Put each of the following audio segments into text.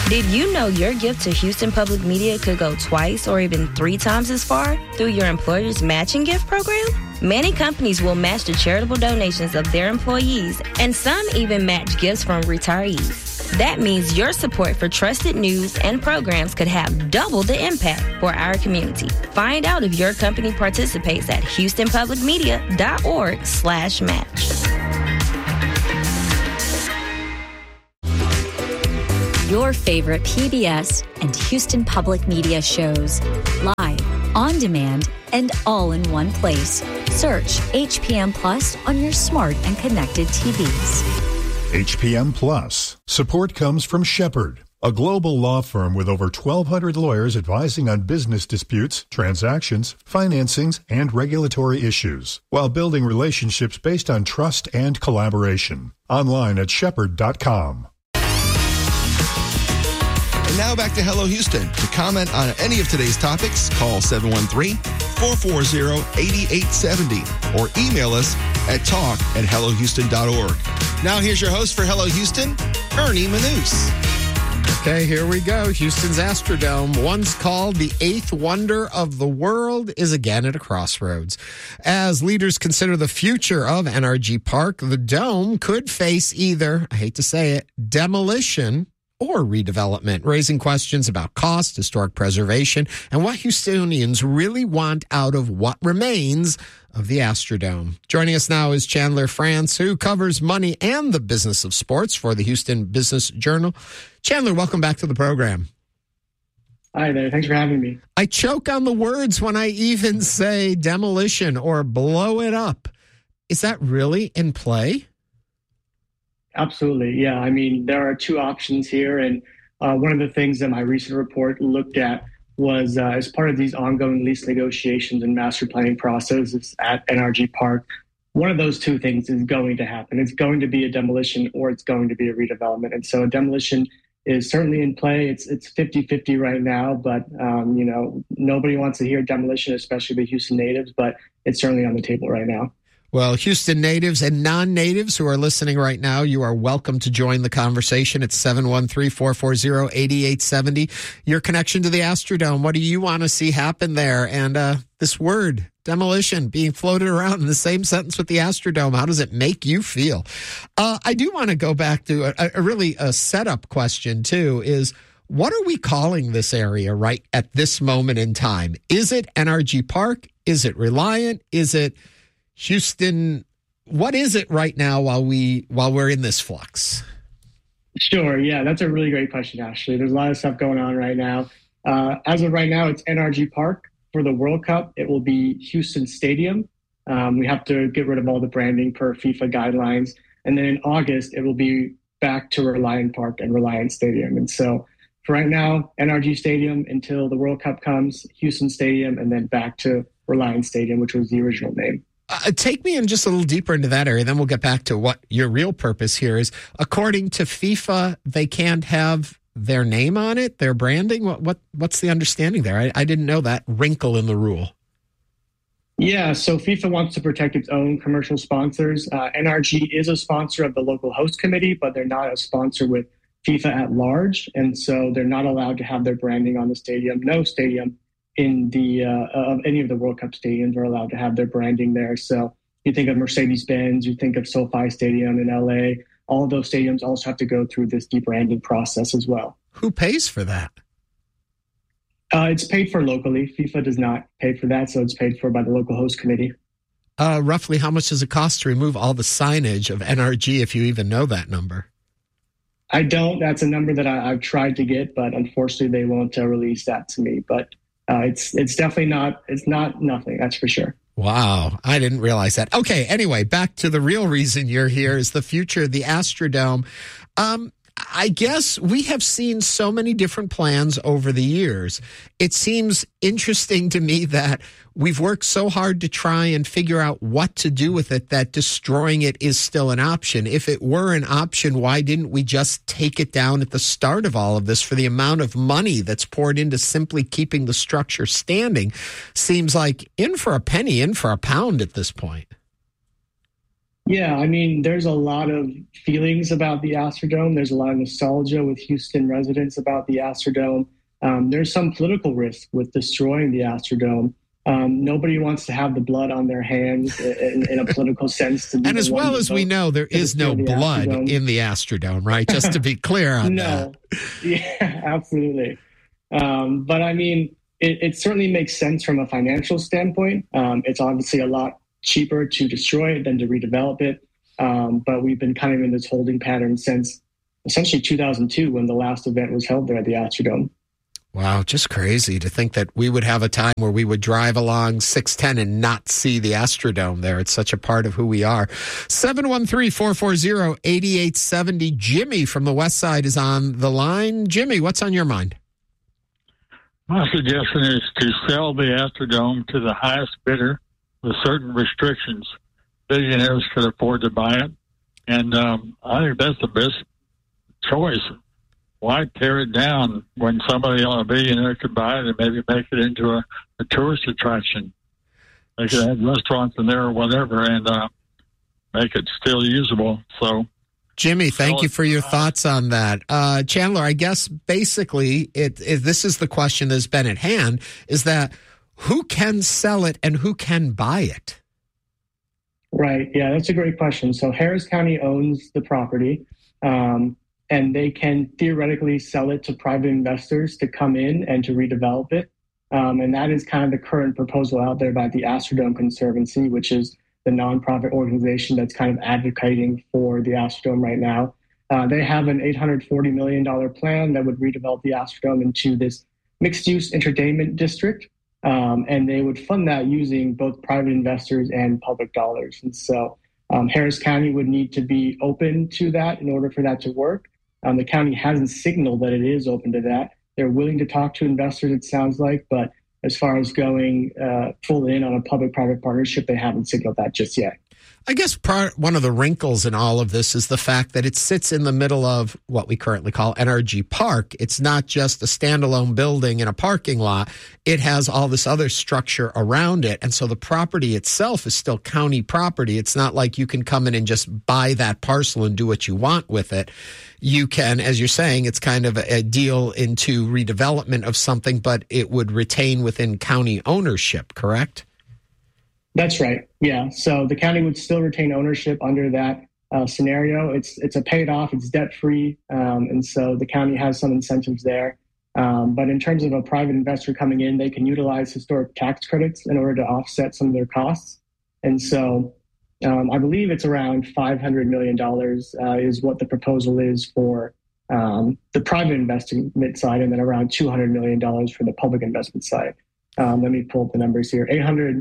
Did you know your gift to Houston Public Media could go twice or even 3 times as far through your employer's matching gift program? Many companies will match the charitable donations of their employees, and some even match gifts from retirees. That means your support for trusted news and programs could have double the impact for our community. Find out if your company participates at houstonpublicmedia.org/match. Your favorite PBS and Houston Public Media shows, live, on demand, and all in one place. Search HPM Plus on your smart and connected TVs. HPM Plus. Support comes from Shepherd, a global law firm with over 1,200 lawyers advising on business disputes, transactions, financings, and regulatory issues, while building relationships based on trust and collaboration. Online at shepherd.com. And now back to Hello Houston. To comment on any of today's topics, call 713-440-8870 or email us at talk@hellohouston.org. Now here's your host for Hello Houston, Ernie Manous. Okay, here we go. Houston's Astrodome, once called the 8th wonder of the world, is again at a crossroads. As leaders consider the future of NRG Park, the dome could face either, I hate to say it, demolition or redevelopment, raising questions about cost, historic preservation, and what Houstonians really want out of what remains of the Astrodome. Joining us now is Chandler France, who covers money and the business of sports for the Houston Business Journal. Chandler, welcome back to the program. Hi there. Thanks for having me. I choke on the words when I even say demolition or blow it up. Is that really in play? Absolutely. Yeah. I mean, there are 2 options here. And one of the things that my recent report looked at was as part of these ongoing lease negotiations and master planning processes at NRG Park, one of those 2 things is going to happen. It's going to be a demolition or it's going to be a redevelopment. And so a demolition is certainly in play. It's 50-50 right now, but nobody wants to hear demolition, especially the Houston natives, but it's certainly on the table right now. Well, Houston natives and non-natives who are listening right now, you are welcome to join the conversation. It's 713-440-8870. Your connection to the Astrodome, what do you want to see happen there? And this word, demolition, being floated around in the same sentence with the Astrodome, how does it make you feel? I do want to go back to a setup question, too, is what are we calling this area right at this moment in time? Is it NRG Park? Is it Reliant? Is it Houston? What is it right now while we're in this flux? Sure. Yeah, that's a really great question, Ashley. There's a lot of stuff going on right now. As of right now, it's NRG Park. For the World Cup, it will be Houston Stadium. We have to get rid of all the branding per FIFA guidelines. And then in August, it will be back to Reliant Park and Reliant Stadium. And so for right now, NRG Stadium until the World Cup comes, Houston Stadium, and then back to Reliant Stadium, which was the original name. Take me in just a little deeper into that area, then we'll get back to what your real purpose here is. According to FIFA, they can't have their name on it, their branding. What's the understanding there? I didn't know that wrinkle in the rule. Yeah, so FIFA wants to protect its own commercial sponsors. NRG is a sponsor of the local host committee, but they're not a sponsor with FIFA at large, and so they're not allowed to have their branding on the stadium. No stadium in the of any of the World Cup stadiums are allowed to have their branding there. So you think of Mercedes-Benz, you think of SoFi Stadium in LA. All of those stadiums also have to go through this debranding process as well. Who pays for that? It's paid for locally. FIFA does not pay for that, so it's paid for by the local host committee. Roughly how much does it cost to remove all the signage of NRG, if you even know that number? I don't. That's a number that I've tried to get, but unfortunately they won't release that to me. But it's definitely not, it's not nothing, that's for sure. Wow, I didn't realize that. Okay, anyway, back to the real reason you're here is the future of the Astrodome. I guess we have seen so many different plans over the years. It seems interesting to me that we've worked so hard to try and figure out what to do with it that destroying it is still an option. If it were an option, why didn't we just take it down at the start of all of this? For the amount of money that's poured into simply keeping the structure standing, seems like in for a penny, in for a pound at this point. Yeah, I mean, there's a lot of feelings about the Astrodome. There's a lot of nostalgia with Houston residents about the Astrodome. There's some political risk with destroying the Astrodome. Nobody wants to have the blood on their hands in a political sense. And as well as we know, there is no blood in the Astrodome, right? Just to be clear on that. Yeah, absolutely. But I mean, it certainly makes sense from a financial standpoint. It's obviously a lot cheaper to destroy it than to redevelop it. But we've been kind of in this holding pattern since essentially 2002 when the last event was held there at the Astrodome. Wow, just crazy to think that we would have a time where we would drive along 610 and not see the Astrodome there. It's such a part of who we are. 713-440-8870. Jimmy from the West Side is on the line. Jimmy, what's on your mind? My suggestion is to sell the Astrodome to the highest bidder with certain restrictions. Billionaires could afford to buy it. And I think that's the best choice. Why tear it down when somebody, a billionaire, could buy it and maybe make it into a tourist attraction? They could have restaurants in there or whatever and make it still usable. So, Jimmy, thank you for your thoughts on that. Chandler, I guess basically this is the question that's been at hand, is that who can sell it and who can buy it? Right. Yeah, that's a great question. So Harris County owns the property. And they can theoretically sell it to private investors to come in and to redevelop it. And that is kind of the current proposal out there by the Astrodome Conservancy, which is the nonprofit organization that's kind of advocating for the Astrodome right now. They have an $840 million plan that would redevelop the Astrodome into this mixed-use entertainment district. And they would fund that using both private investors and public dollars. And so Harris County would need to be open to that in order for that to work. The county hasn't signaled that it is open to that. They're willing to talk to investors, it sounds like, but as far as going full in on a public-private partnership, they haven't signaled that just yet. I guess one of the wrinkles in all of this is the fact that it sits in the middle of what we currently call NRG Park. It's not just a standalone building in a parking lot. It has all this other structure around it. And so the property itself is still county property. It's not like you can come in and just buy that parcel and do what you want with it. You can, as you're saying, it's kind of a deal into redevelopment of something, but it would retain within county ownership, correct? That's right. Yeah. So the county would still retain ownership under that scenario. It's a paid off, it's debt free. And so the county has some incentives there. But in terms of a private investor coming in, they can utilize historic tax credits in order to offset some of their costs. And so I believe it's around $500 million is what the proposal is for the private investment side, and then around $200 million for the public investment side. Let me pull up the numbers here.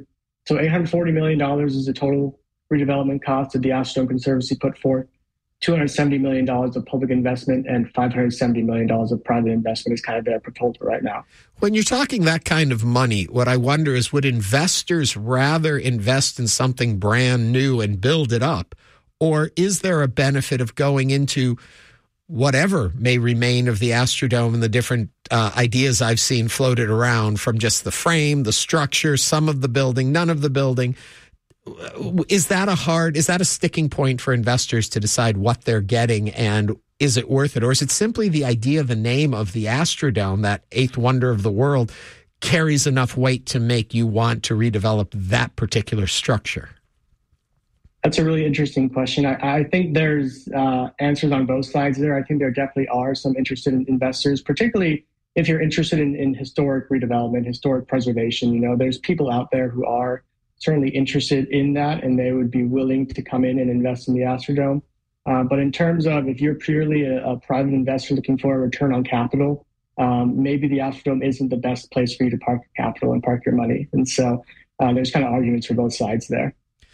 $840 million is the total redevelopment cost that the Astrodome Conservancy put forth. $270 million of public investment and $570 million of private investment is kind of their proposal right now. When you're talking that kind of money, what I wonder is, would investors rather invest in something brand new and build it up? Or is there a benefit of going into whatever may remain of the Astrodome and the different ideas I've seen floated around, from just the frame, the structure, some of the building, none of the building? Is that a sticking point for investors to decide what they're getting, and is it worth it? Or is it simply the idea, the name of the Astrodome, that eighth wonder of the world, carries enough weight to make you want to redevelop that particular structure? That's a really interesting question. I think there's answers on both sides there. I think there definitely are some interested investors, particularly if you're interested in historic redevelopment, historic preservation. You know, there's people out there who are certainly interested in that, and they would be willing to come in and invest in the Astrodome. But in terms of if you're purely a private investor looking for a return on capital, maybe the Astrodome isn't the best place for you to park your capital and park your money. And so there's kind of arguments for both sides there.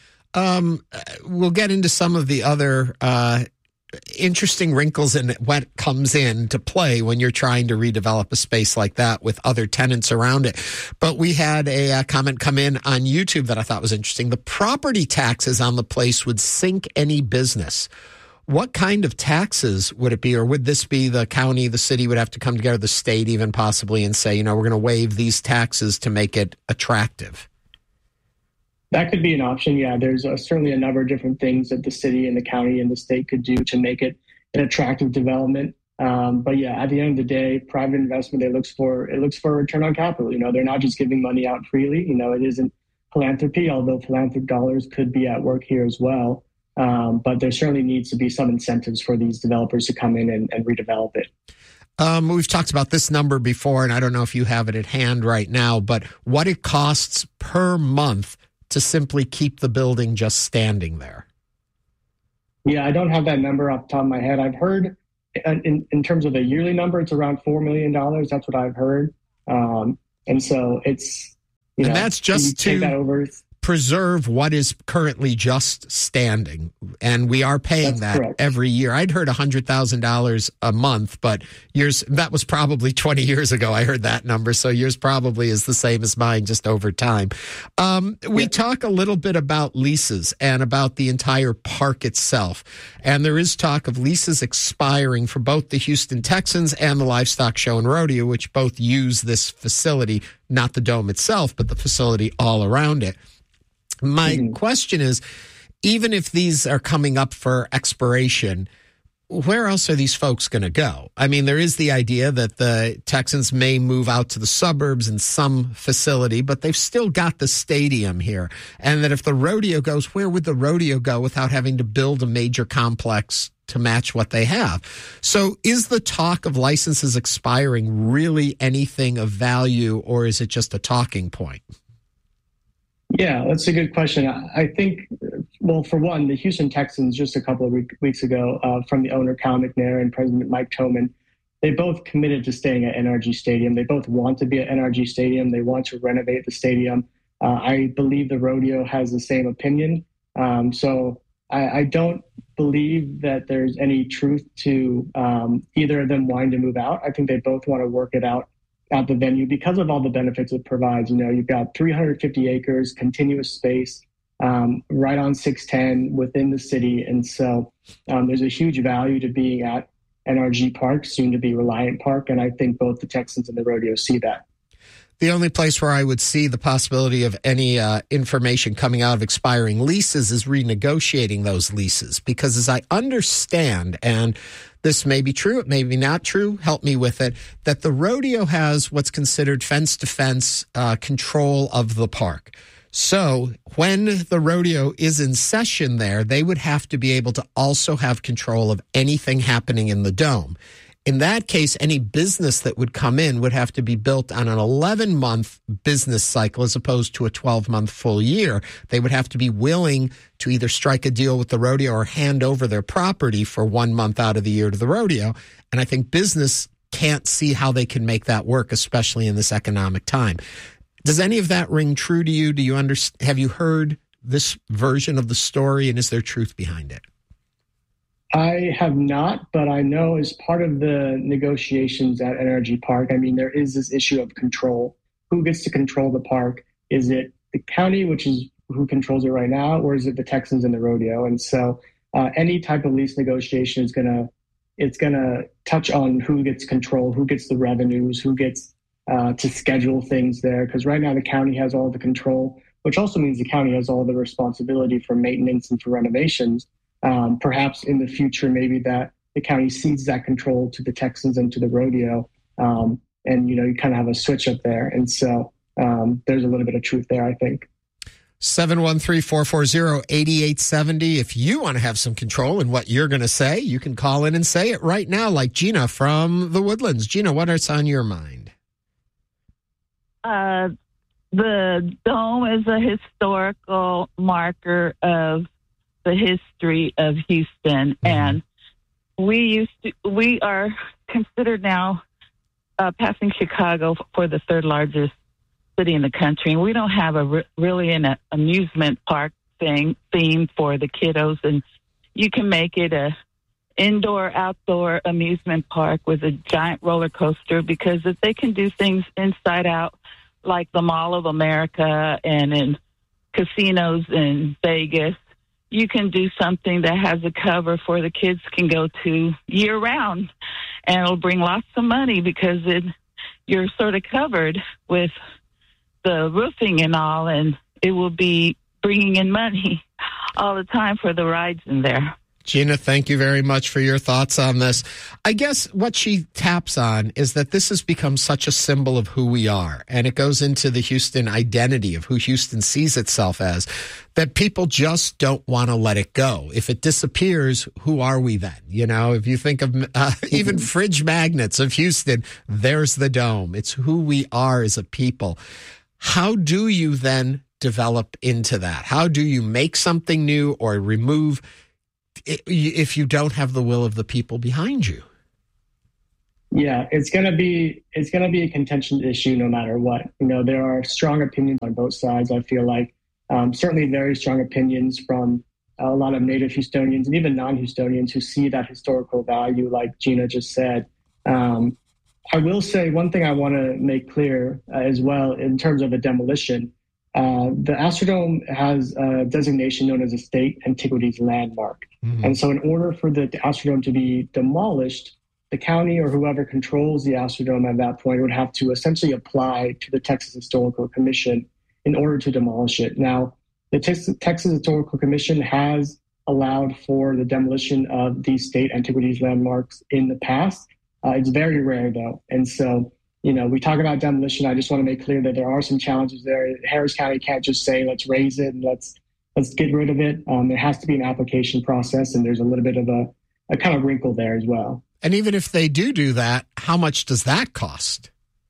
We'll get into some of the other interesting wrinkles in what comes into play when you're trying to redevelop a space like that with other tenants around it. But we had a comment come in on YouTube that I thought was interesting. The property taxes on the place would sink any business. What kind of taxes would it be? Or would this be the county, the city would have to come together, the state even possibly, and say, you know, we're going to waive these taxes to make it attractive? That could be an option. Yeah, there's certainly a number of different things that the city and the county and the state could do to make it an attractive development. But yeah, at the end of the day, private investment, it looks for a return on capital. They're not just giving money out freely. It isn't philanthropy, although philanthropic dollars could be at work here as well. But there certainly needs to be some incentives for these developers to come in and redevelop it. We've talked about this number before, and I don't know if you have it at hand right now, but what it costs per month to simply keep the building just standing there. Yeah, I don't have that number off the top of my head. I've heard in terms of a yearly number, it's around $4 million. That's what I've heard. And so it's, and that's just to preserve what is currently just standing. And we are paying that correct. Every year. I'd heard $100,000 a month, but that was probably 20 years ago. I heard that number. So yours probably is the same as mine, just over time. We talk a little bit about leases and about the entire park itself. And there is talk of leases expiring for both the Houston Texans and the Livestock Show and Rodeo, which both use this facility, not the dome itself, but the facility all around it. My question is, even if these are coming up for expiration, where else are these folks going to go? I mean, there is the idea that the Texans may move out to the suburbs in some facility, but they've still got the stadium here. And that if the rodeo goes, where would the rodeo go without having to build a major complex to match what they have? So is the talk of licenses expiring really anything of value, or is it just a talking point? Yeah, that's a good question. I think, well, for one, the Houston Texans just a couple of weeks ago, from the owner, Cal McNair, and President Mike Toman, they both committed to staying at NRG Stadium. They both want to be at NRG Stadium. They want to renovate the stadium. I believe the rodeo has the same opinion. So I don't believe that there's any truth to either of them wanting to move out. I think they both want to work it out at the venue because of all the benefits it provides. You've got 350 acres, continuous space, right on 610 within the city. And so there's a huge value to being at NRG Park, soon to be Reliant Park. And I think both the Texans and the rodeo see that. The only place where I would see the possibility of any information coming out of expiring leases is renegotiating those leases. Because as I understand, and this may be true, it may be not true, help me with it, that the rodeo has what's considered fence-to-fence control of the park. So when the rodeo is in session there, they would have to be able to also have control of anything happening in the dome. In that case, any business that would come in would have to be built on an 11-month business cycle as opposed to a 12-month full year. They would have to be willing to either strike a deal with the rodeo or hand over their property for 1 month out of the year to the rodeo. And I think business can't see how they can make that work, especially in this economic time. Does any of that ring true to you? Do you have you heard this version of the story, and is there truth behind it? I have not, but I know as part of the negotiations at NRG Park, there is this issue of control. Who gets to control the park? Is it the county, which is who controls it right now, or is it the Texans and the rodeo? And so any type of lease negotiation is going to touch on who gets control, who gets the revenues, who gets to schedule things there. Because right now the county has all the control, which also means the county has all the responsibility for maintenance and for renovations. Perhaps in the future, maybe that the county cedes that control to the Texans and to the rodeo. And, you kind of have a switch up there. And so there's a little bit of truth there, I think. 713-440-8870. If you want to have some control in what you're going to say, you can call in and say it right now, like Gina from the Woodlands. Gina, what is on your mind? The dome is a historical marker of the history of Houston, and we are considered now passing Chicago for the third largest city in the country, and we don't have really an amusement park theme for the kiddos, and you can make it a indoor-outdoor amusement park with a giant roller coaster, because if they can do things inside out like the Mall of America and in casinos in Vegas, you can do something that has a cover for the kids can go to year round, and it'll bring lots of money because you're sort of covered with the roofing and all, and it will be bringing in money all the time for the rides in there. Gina, thank you very much for your thoughts on this. I guess what she taps on is that this has become such a symbol of who we are, and it goes into the Houston identity of who Houston sees itself as, that people just don't want to let it go. If it disappears, who are we then? You know, if you think of even fridge magnets of Houston, there's the dome. It's who we are as a people. How do you then develop into that? How do you make something new or remove if you don't have the will of the people behind you? Yeah, it's gonna be a contention issue no matter what. You know, there are strong opinions on both sides. I feel like certainly very strong opinions from a lot of native Houstonians and even non-Houstonians who see that historical value, like Gina just said. I will say one thing I want to make clear as well in terms of a demolition. The Astrodome has a designation known as a state antiquities landmark. Mm-hmm. And so in order for the Astrodome to be demolished, the county or whoever controls the Astrodome at that point would have to essentially apply to the Texas Historical Commission in order to demolish it. Now, the Texas Historical Commission has allowed for the demolition of these state antiquities landmarks in the past. It's very rare, though. And so, you know, we talk about demolition. I just want to make clear that there are some challenges there. Harris County can't just say, let's raise it and let's get rid of it. There has to be an application process, and there's a little bit of a kind of wrinkle there as well. And even if they do that, how much does that cost?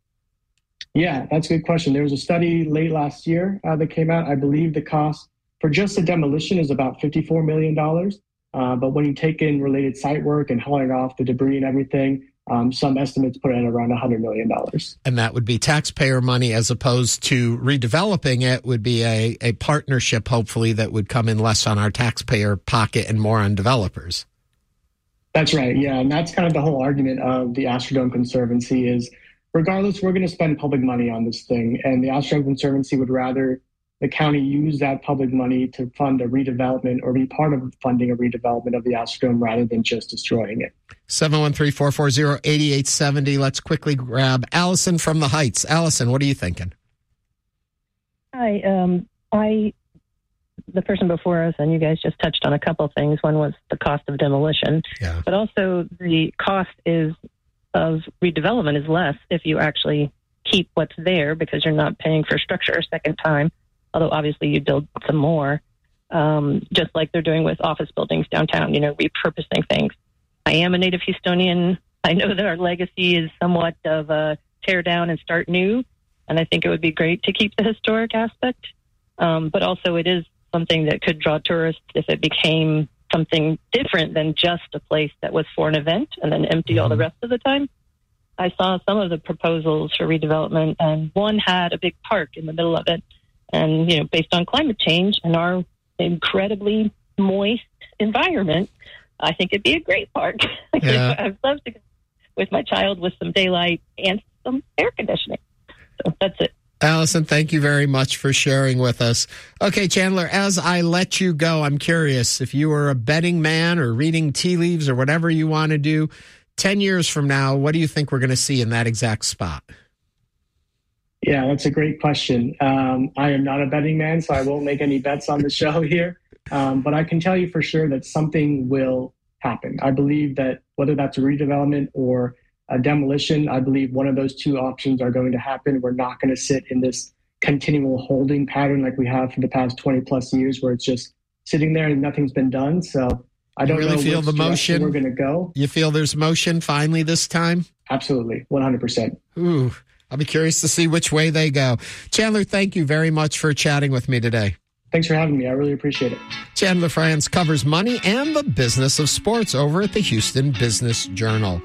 Yeah, that's a good question. There was a study late last year that came out. I believe the cost for just the demolition is about $54 million. But when you take in related site work and hauling off the debris and everything, some estimates put it at around $100 million. And that would be taxpayer money as opposed to redeveloping it would be a partnership, hopefully, that would come in less on our taxpayer pocket and more on developers. That's right, yeah. And that's kind of the whole argument of the Astrodome Conservancy is, regardless, we're going to spend public money on this thing. And the Astrodome Conservancy would rather the county use that public money to fund a redevelopment or be part of funding a redevelopment of the Astrodome rather than just destroying it. 713-440-8870. Let's quickly grab Allison from the Heights. Allison, what are you thinking? Hi, the person before us and you guys just touched on a couple things. One was the cost of demolition, but also the cost of redevelopment is less if you actually keep what's there because you're not paying for structure a second time, although obviously you build some more, just like they're doing with office buildings downtown, you know, repurposing things. I am a native Houstonian. I know that our legacy is somewhat of a tear down and start new, and I think it would be great to keep the historic aspect, but also it is something that could draw tourists if it became something different than just a place that was for an event and then empty all the rest of the time. I saw some of the proposals for redevelopment, and one had a big park in the middle of it. And, you know, based on climate change and our incredibly moist environment, I think it'd be a great park. Yeah. I'd love to go with my child with some daylight and some air conditioning. So that's it. Allison, thank you very much for sharing with us. Okay, Chandler, as I let you go, I'm curious if you were a betting man or reading tea leaves or whatever you want to do, 10 years from now, what do you think we're going to see in that exact spot? Yeah, that's a great question. I am not a betting man, so I won't make any bets on the show here. But I can tell you for sure that something will happen. I believe that whether that's a redevelopment or a demolition, I believe one of those two options are going to happen. We're not going to sit in this continual holding pattern like we have for the past 20 plus years where it's just sitting there and nothing's been done. So I don't really feel the motion we're going to go. You feel there's motion finally this time? Absolutely. 100%. Ooh, I'll be curious to see which way they go. Chandler, thank you very much for chatting with me today. Thanks for having me. I really appreciate it. Chandler Franz covers money and the business of sports over at the Houston Business Journal.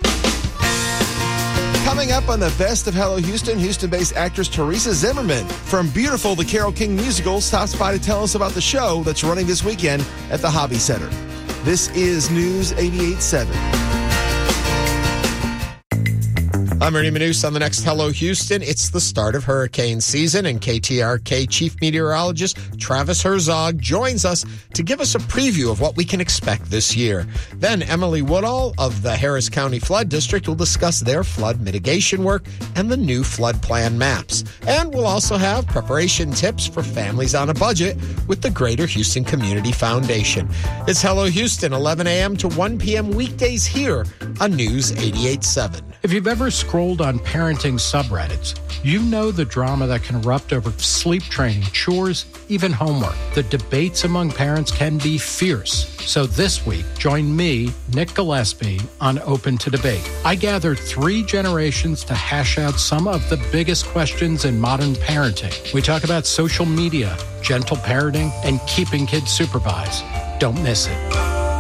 Coming up on the Best of Hello Houston, Houston-based actress Teresa Zimmerman from Beautiful, the Carole King musical, stops by to tell us about the show that's running this weekend at the Hobby Center. This is News 88.7. I'm Ernie Manous on the next Hello Houston. It's the start of hurricane season, and KTRK Chief Meteorologist Travis Herzog joins us to give us a preview of what we can expect this year. Then Emily Woodall of the Harris County Flood District will discuss their flood mitigation work and the new flood plan maps. And we'll also have preparation tips for families on a budget with the Greater Houston Community Foundation. It's Hello Houston, 11 a.m. to 1 p.m. weekdays here on News 88.7. If you've ever scrolled on parenting subreddits, you know the drama that can erupt over sleep training, chores, even homework. The debates among parents can be fierce. So this week, join me, Nick Gillespie, on Open to Debate. I gathered 3 generations to hash out some of the biggest questions in modern parenting. We talk about social media, gentle parenting, and keeping kids supervised. Don't miss it.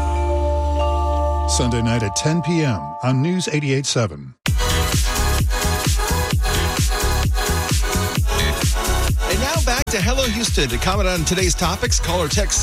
Sunday night at 10 p.m. on News 88.7. And now back to Hello Houston. To comment on today's topics, call or text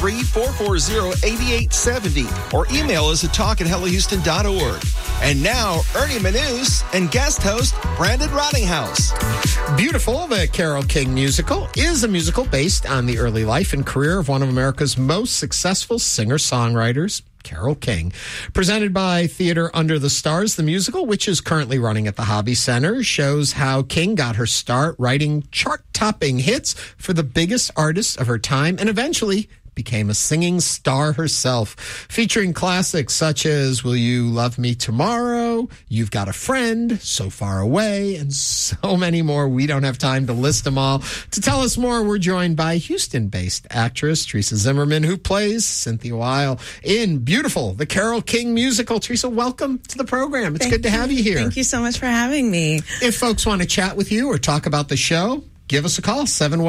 713-440-8870 or email us at talk@hellohouston.org. And now, Ernie Manous and guest host Brandon Rottinghouse. Beautiful, the Carole King musical, is a musical based on the early life and career of one of America's most successful singer-songwriters, Carole King. Presented by Theater Under the Stars, the musical, which is currently running at the Hobby Center, shows how King got her start writing chart-topping hits for the biggest artists of her time and eventually became a singing star herself, featuring classics such as Will You Love Me Tomorrow, You've Got a Friend, So Far Away, and so many more. We don't have time to list them all. To tell us more, we're joined by Houston-based actress Teresa Zimmerman, who plays Cynthia Weil in Beautiful, the Carole King musical. Teresa, welcome to the program. It's good to have you here. Thank you so much for having me. If folks want to chat with you or talk about the show, give us a call,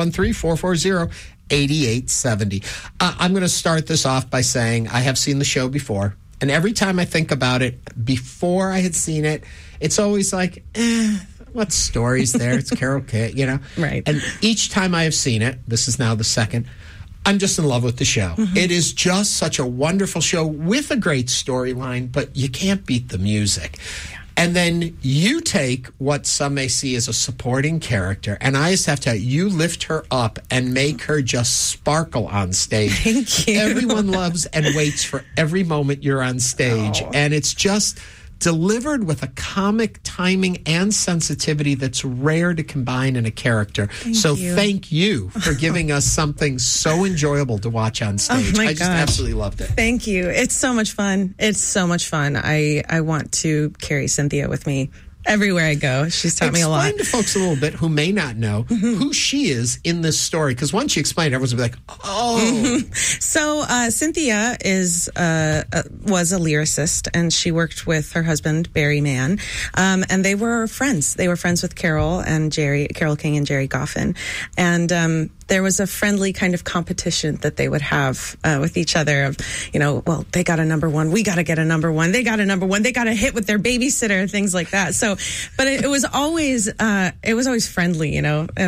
713-440-8870. I'm going to start this off by saying I have seen the show before, and every time I think about it, before I had seen it, it's always like, what story's there? It's Carole King, you know? Right. And each time I have seen it, this is now the second, I'm just in love with the show. Mm-hmm. It is just such a wonderful show with a great storyline, but you can't beat the music. Yeah. And then you take what some may see as a supporting character, and I just have to tell you, you lift her up and make her just sparkle on stage. Thank you. Everyone loves and waits for every moment you're on stage, and it's just delivered with a comic timing and sensitivity that's rare to combine in a character. Thank you for giving us something so enjoyable to watch on stage. Oh my I just absolutely loved it. Thank you. It's so much fun. It's so much fun. I want to carry Cynthia with me everywhere I go. She's taught me a lot. Explain to folks a little bit who may not know who she is in this story, because once you explain it, everyone's going to be like, oh. So Cynthia was a lyricist, and she worked with her husband, Barry Mann, and they were friends. They were friends with Carole King and Jerry Goffin. And there was a friendly kind of competition that they would have with each other of, well, they got a number one, we got to get a number one, they got a number one, they got a hit with their babysitter, things like that. So, but it was always friendly,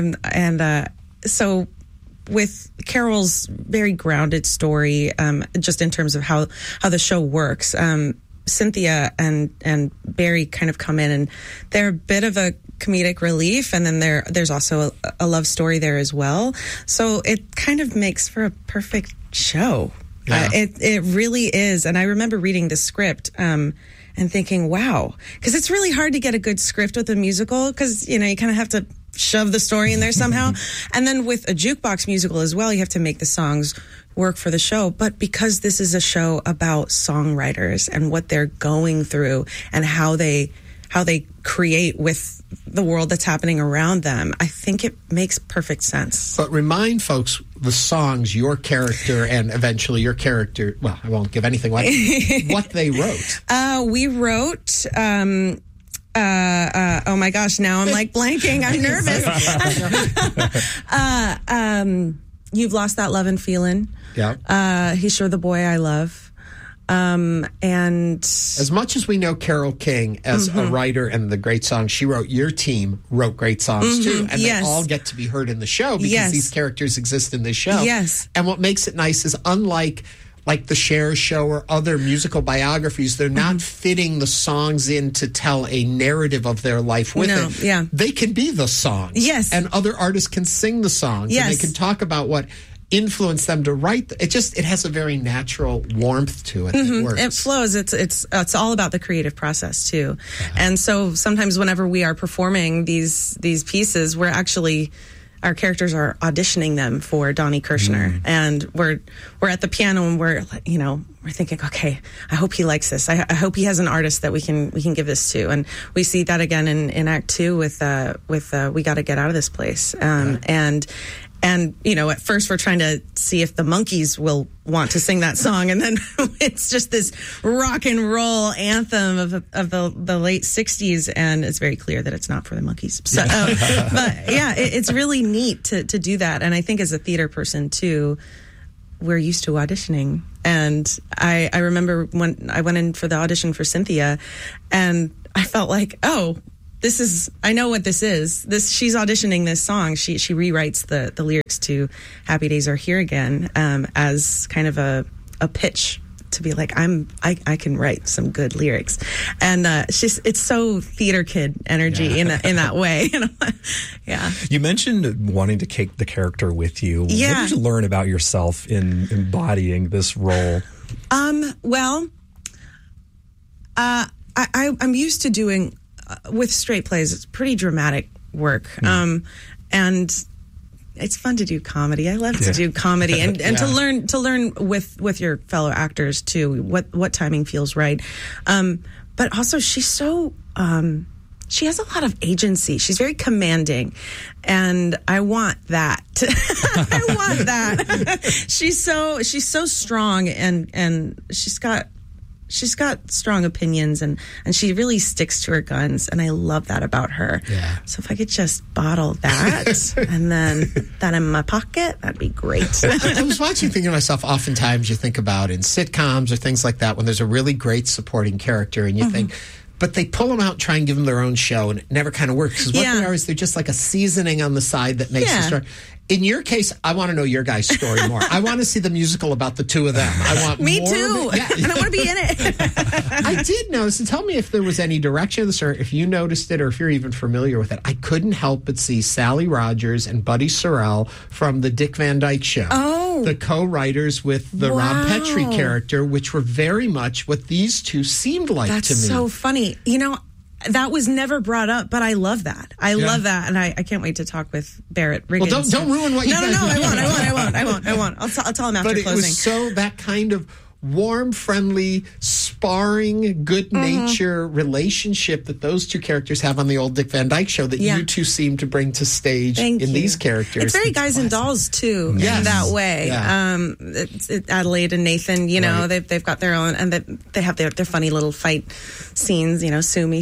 so with Carole's very grounded story, just in terms of how the show works, Cynthia and Barry kind of come in, and they're a bit of a comedic relief, and then there's also a love story there as well. So it kind of makes for a perfect show. Yeah. It really is. And I remember reading the script and thinking, wow, because it's really hard to get a good script with a musical, because you kind of have to shove the story in there somehow. And then with a jukebox musical as well, you have to make the songs work for the show. But because this is a show about songwriters and what they're going through and how they create with the world that's happening around them, I think it makes perfect sense. But remind folks the songs your character and eventually your character, well, I won't give anything away, what they wrote. We wrote... oh my gosh, now I'm like blanking. I'm nervous. You've Lost That Love and Feeling. Yeah. He's Sure the Boy I Love. And as much as we know Carole King as a writer and the great songs she wrote, your team wrote great songs too. And they all get to be heard in the show because these characters exist in the show. Yes. And what makes it nice is, unlike like the Cher Show or other musical biographies. They're not fitting the songs in to tell a narrative of their life with it. Yeah. They can be the songs. Yes. And other artists can sing the songs. Yes. And they can talk about what influenced them to write. It has a very natural warmth to it. It works. It flows. It's all about the creative process too. And so sometimes whenever we are performing these pieces, we're actually, our characters are auditioning them for Donnie Kirshner, and we're at the piano and we're thinking, okay, I hope he likes this. I hope he has an artist that we can give this to. And we see that again in Act 2 with We Got to Get Out of This Place. And at first we're trying to see if the Monkees will want to sing that song, and then it's just this rock and roll anthem of the late 60s, and it's very clear that it's not for the Monkees. So, but yeah, it's really neat to do that. And I think as a theater person too, we're used to auditioning. And I remember when I went in for the audition for Cynthia, and I felt like, I know what this is. She's auditioning this song. She rewrites the lyrics to Happy Days Are Here Again as kind of a pitch to be like, I can write some good lyrics. And it's so theater kid energy in that way. Yeah. You mentioned wanting to take the character with you. Yeah. What did you learn about yourself in embodying this role? Well, I'm used to doing with straight plays. It's pretty dramatic work, and it's fun to do comedy. I love to do comedy and to learn with your fellow actors too what timing feels right. But also she's so she has a lot of agency. She's very commanding, and I want that. I want that. She's so strong, and she's got strong opinions, and she really sticks to her guns, and I love that about her. Yeah. So if I could just bottle that and then that in my pocket, that'd be great. I was watching, thinking to myself, oftentimes you think about in sitcoms or things like that when there's a really great supporting character, and you think, but they pull them out and try and give them their own show, and it never kind of works. Because what they are is they're just like a seasoning on the side that makes the story. In your case, I want to know your guys' story more. I want to see the musical about the two of them. I want Me more too. And I want to be in it. I did notice, and tell me if there was any direction of this, or if you noticed it, or if you're even familiar with it. I couldn't help but see Sally Rogers and Buddy Sorrell from the Dick Van Dyke Show. Oh. The co-writers with the Rob Petrie character, which were very much what these two seemed like to me. That's so funny. That was never brought up, but I love that. I love that, and I can't wait to talk with Barrett Riggins. Well, don't ruin what you guys No, I won't. I'll tell him after closing. But it was so that kind of warm, friendly, sparring, good nature relationship that those two characters have on the old Dick Van Dyke Show that you two seem to bring to stage in these characters. It's very Guys and Dolls too, in that way. Yeah. It's Adelaide and Nathan, they've got their own, and they have their funny little fight scenes. Sue me.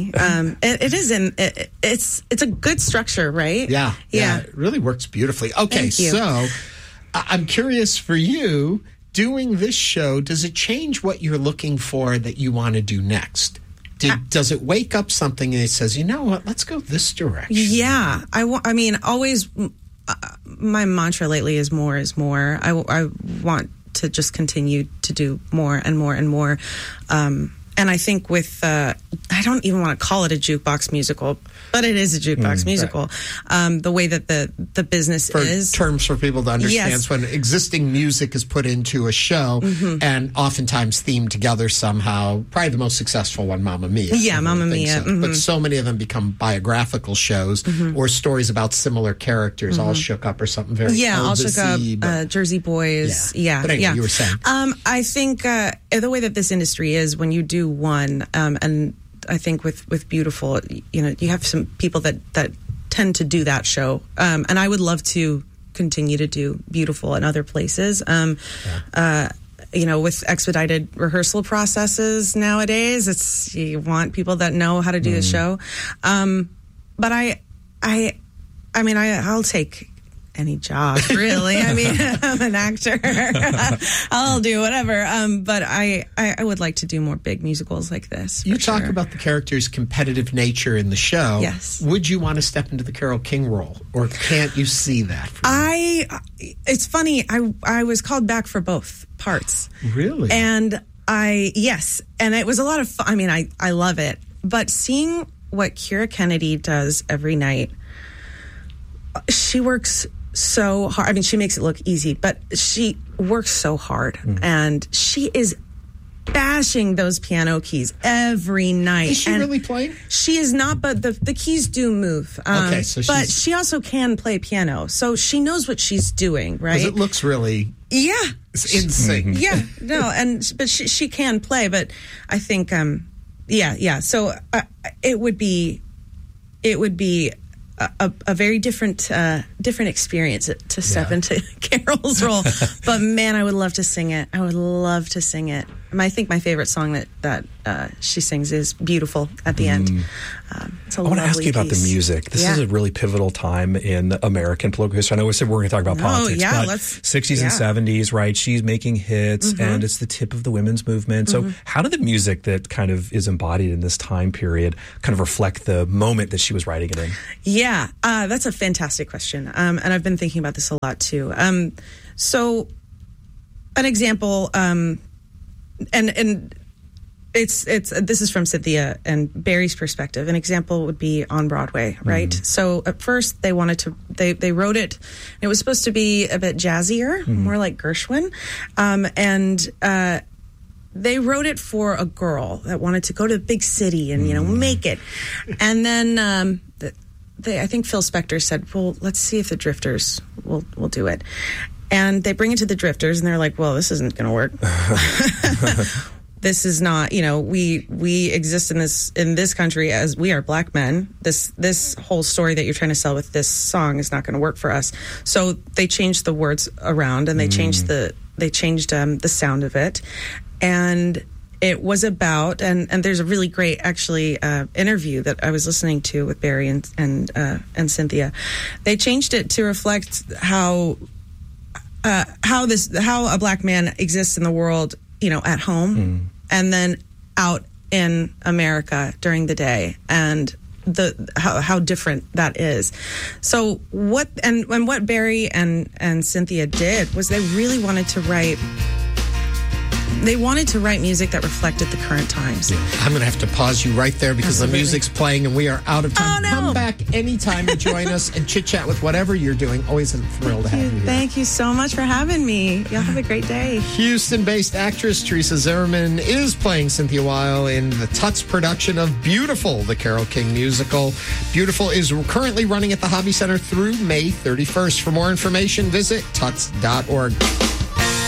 It's a good structure, right? Yeah. It really works beautifully. Okay, so I'm curious for you. Doing this show, does it change what you're looking for that you want to do next? Does it wake up something and it says, you know what, let's go this direction? Yeah. Always, my mantra lately is more is more. I want to just continue to do more and more and more. And I think with, I don't even want to call it a jukebox musical, but it is a jukebox musical. Right. The way that the business is. Terms for people to understand. Yes. When existing music is put into a show and oftentimes themed together somehow. Probably the most successful one, Mamma Mia. Yeah, Mamma Mia. So. But so many of them become biographical shows or stories about similar characters, all shook up or something very All shook up, Jersey Boys. Yeah. But anyway, you were saying. I think the way that this industry is, when you do one, and I think with Beautiful, you have some people that tend to do that show, and I would love to continue to do Beautiful in other places. With expedited rehearsal processes nowadays, you want people that know how to do the show. But I'll take any job, really. I mean, I'm an actor. I'll do whatever. But I would like to do more big musicals like this. You talk about the character's competitive nature in the show. Yes. Would you want to step into the Carole King role, or can't you see that? It's funny. I was called back for both parts. Really? And yes. And it was a lot of fun. I mean, I love it. But seeing what Keira Kennedy does every night, she works so hard. I mean, she makes it look easy, but she works so hard. And she is bashing those piano keys every night. Is she really playing? She is not, but the keys do move. Okay, so but she also can play piano, so she knows what she's doing, right? Because it looks really... Yeah. It's in sync. Yeah, no, but she can play, but I think, yeah. So it would be a very different experience to step into Carole's role. But man, I would love to sing it. I would love to sing it. I think my favorite song that she sings is "Beautiful" at the end. It's a I want to ask you about piece. the music. This is a really pivotal time in American political history. I know we said we're going to talk about politics, but 60s and 70s, right? She's making hits, and it's the tip of the women's movement. So how did the music that kind of is embodied in this time period kind of reflect the moment that she was writing it in? Yeah, that's a fantastic question. And I've been thinking about this a lot, too. So an example... And it's this is from Cynthia and Barry's perspective. An example would be on Broadway, right? So at first they wanted to they wrote it. It was supposed to be a bit jazzier, more like Gershwin, and they wrote it for a girl that wanted to go to a big city and make it. And then I think Phil Spector said, "Well, let's see if the Drifters will do it." And they bring it to the Drifters, and they're like, "Well, this isn't going to work. This is not, we exist in this country as we are black men. This whole story that you're trying to sell with this song is not going to work for us." So they changed the words around, and they changed the sound of it, and it was about and there's a really great actually interview that I was listening to with Barry and Cynthia. They changed it to reflect how a black man exists in the world, at home, and then out in America during the day, and how different that is. So what Barry and Cynthia did was they really wanted to write. They wanted to write music that reflected the current times. Yeah. I'm going to have to pause you right there because the music's playing and we are out of time. Oh, no. Come back anytime to join us and chit-chat with whatever you're doing. Always a thrill to have you here. Thank you so much for having me. Y'all have a great day. Houston-based actress Teresa Zimmerman is playing Cynthia Weil in the Tuts production of Beautiful, the Carole King musical. Beautiful is currently running at the Hobby Center through May 31st. For more information, visit tuts.org.